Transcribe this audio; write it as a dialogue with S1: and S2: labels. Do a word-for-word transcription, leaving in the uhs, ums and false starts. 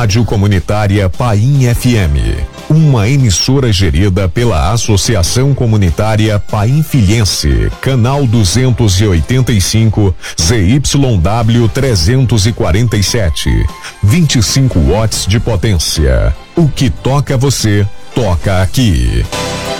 S1: Rádio Comunitária Paim F M, uma emissora gerida pela Associação Comunitária Paim Filhense, canal duzentos e oitenta e cinco, Z Y W trezentos e quarenta e sete, vinte e cinco watts de potência. O que toca você, toca aqui.